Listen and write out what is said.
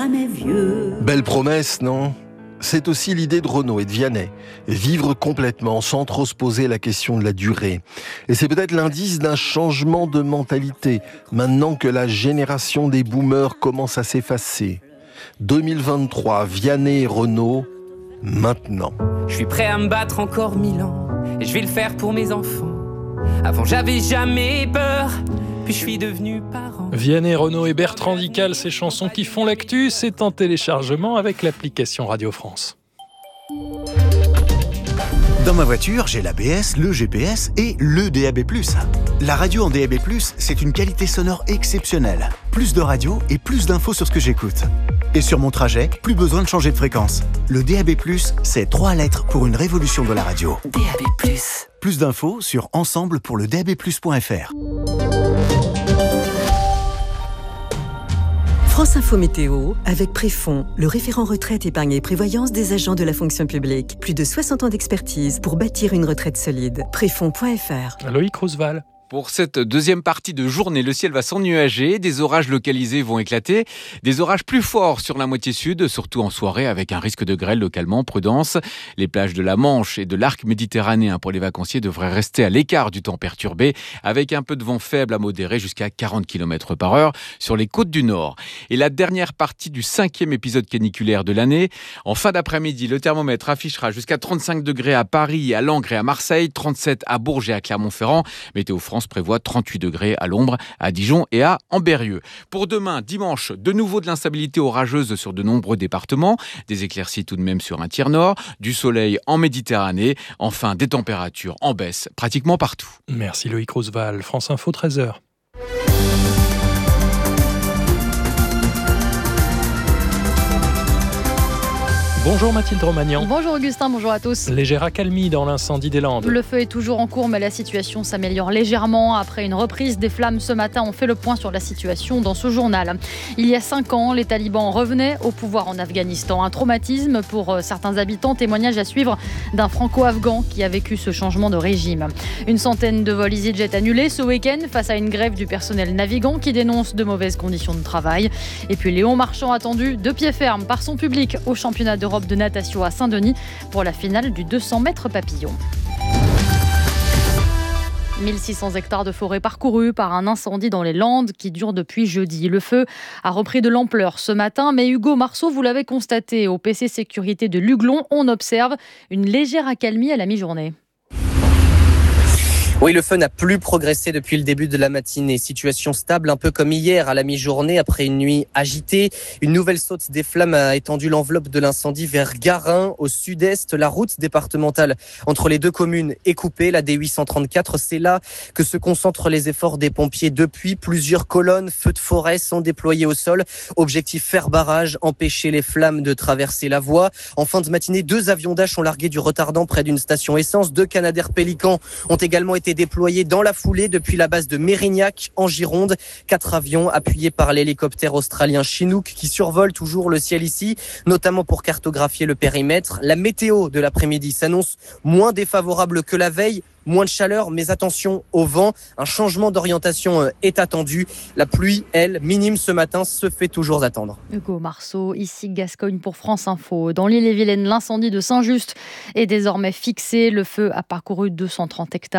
jamais vieux. Belle promesse, non ? C'est aussi l'idée de Renaud et de Vianney. Vivre complètement, sans trop se poser la question de la durée. Et c'est peut-être l'indice d'un changement de mentalité, maintenant que la génération des boomers commence à s'effacer. 2023, Vianney et Renaud, maintenant. Je suis prêt à me battre encore 1000 ans, et je vais le faire pour mes enfants. Avant j'avais jamais peur, puis je suis devenu parent. Vianney, Renaud et Bertrand Dical, ces chansons qui font l'actu, c'est en téléchargement avec l'application Radio France. Dans ma voiture, j'ai l'ABS, le GPS et le DAB+. La radio en DAB+, c'est une qualité sonore exceptionnelle. Plus de radio et plus d'infos sur ce que j'écoute. Et sur mon trajet, plus besoin de changer de fréquence. Le DAB+, c'est 3 lettres pour une révolution de la radio. DAB+. Plus d'infos sur ensemble pour le dabplus.fr. France Info Météo, avec Préfond, le référent retraite, épargne et prévoyance des agents de la fonction publique. Plus de 60 ans d'expertise pour bâtir une retraite solide. Préfond.fr. Loïc Roosevelt. Pour cette deuxième partie de journée, le ciel va s'ennuager, des orages localisés vont éclater, des orages plus forts sur la moitié sud, surtout en soirée avec un risque de grêle localement, prudence. Les plages de la Manche et de l'arc méditerranéen pour les vacanciers devraient rester à l'écart du temps perturbé, avec un peu de vent faible à modéré jusqu'à 40 km/h sur les côtes du nord. Et la dernière partie du 5e épisode caniculaire de l'année. En fin d'après-midi, le thermomètre affichera jusqu'à 35 degrés à Paris, à Langres et à Marseille, 37 à Bourges et à Clermont-Ferrand. Météo France prévoit 38 degrés à l'ombre, à Dijon et à Ambérieu. Pour demain, dimanche, de nouveau de l'instabilité orageuse sur de nombreux départements, des éclaircies tout de même sur un tiers nord, du soleil en Méditerranée, enfin des températures en baisse pratiquement partout. Merci Loïc Roosevelt. France Info, 13h. Bonjour Mathilde Romagnan. Bonjour Augustin, bonjour à tous. Légère accalmie dans l'incendie des Landes. Le feu est toujours en cours, mais la situation s'améliore légèrement. Après une reprise des flammes ce matin, on fait le point sur la situation dans ce journal. Il y a 5 ans, les talibans revenaient au pouvoir en Afghanistan. Un traumatisme pour certains habitants. Témoignage à suivre d'un franco-afghan qui a vécu ce changement de régime. Une centaine de vols EasyJet annulés ce week-end face à une grève du personnel navigant qui dénonce de mauvaises conditions de travail. Et puis Léon Marchand attendu de pied ferme par son public au championnat d'Europe de natation à Saint-Denis pour la finale du 200 mètres papillon. 1600 hectares de forêt parcourus par un incendie dans les Landes qui dure depuis jeudi. Le feu a repris de l'ampleur ce matin, mais Hugo Marceau, vous l'avez constaté, au PC Sécurité de Luglon, on observe une légère accalmie à la mi-journée. Oui, le feu n'a plus progressé depuis le début de la matinée. Situation stable, un peu comme hier à la mi-journée, après une nuit agitée. Une nouvelle saute des flammes a étendu l'enveloppe de l'incendie vers Garin, au sud-est. La route départementale entre les deux communes est coupée, la D834. C'est là que se concentrent les efforts des pompiers. Depuis, plusieurs colonnes feux de forêt sont déployées au sol. Objectif faire barrage, empêcher les flammes de traverser la voie. En fin de matinée, 2 avions Dash ont largué du retardant près d'une station essence. 2 Canadair Pélican ont également été déployés dans la foulée depuis la base de Mérignac en Gironde. 4 avions appuyés par l'hélicoptère australien Chinook qui survole toujours le ciel ici, notamment pour cartographier le périmètre. La météo de l'après-midi s'annonce moins défavorable que la veille. Moins de chaleur, mais attention au vent. Un changement d'orientation est attendu. La pluie, elle, minime ce matin, se fait toujours attendre. Hugo Marceau, ici Gascogne pour France Info. Dans l'Ille-et-Vilaine, l'incendie de Saint-Just est désormais fixé. Le feu a parcouru 230 hectares.